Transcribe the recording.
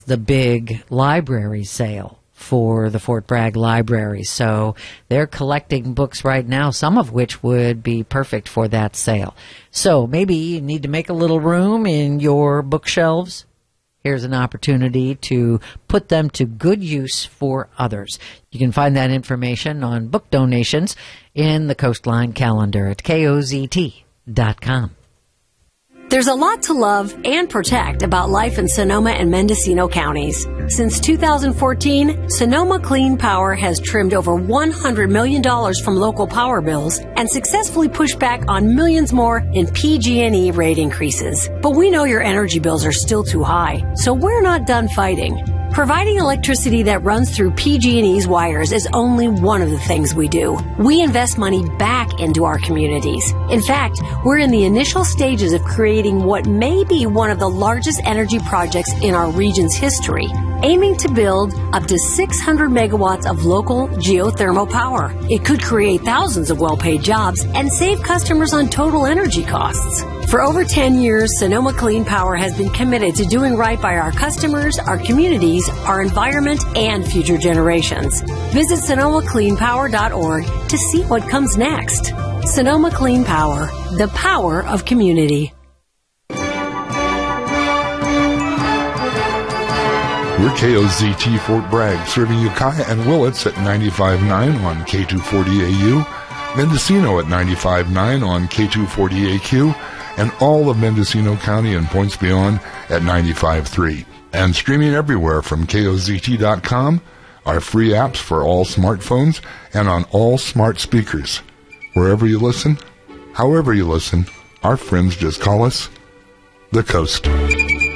the big library sale for the Fort Bragg Library. So they're collecting books right now, some of which would be perfect for that sale. So maybe you need to make a little room in your bookshelves. Here's an opportunity to put them to good use for others. You can find that information on book donations in the Coastline calendar at KOZT.com. There's a lot to love and protect about life in Sonoma and Mendocino counties. Since 2014, Sonoma Clean Power has trimmed over $100 million from local power bills and successfully pushed back on millions more in PG&E rate increases. But we know your energy bills are still too high, so we're not done fighting. Providing electricity that runs through PG&E's wires is only one of the things we do. We invest money back into our communities. In fact, we're in the initial stages of creating what may be one of the largest energy projects in our region's history, aiming to build up to 600 megawatts of local geothermal power. It could create thousands of well-paid jobs and save customers on total energy costs. For over 10 years, Sonoma Clean Power has been committed to doing right by our customers, our communities, our environment, and future generations. Visit SonomaCleanPower.org to see what comes next. Sonoma Clean Power, the power of community. We're KOZT Fort Bragg, serving Ukiah and Willits at 95.9 on K240AU, Mendocino at 95.9 on K240AQ, and all of Mendocino County and points beyond at 95.3. And streaming everywhere from KOZT.com, our free apps for all smartphones and on all smart speakers. Wherever you listen, however you listen, our friends just call us The Coast.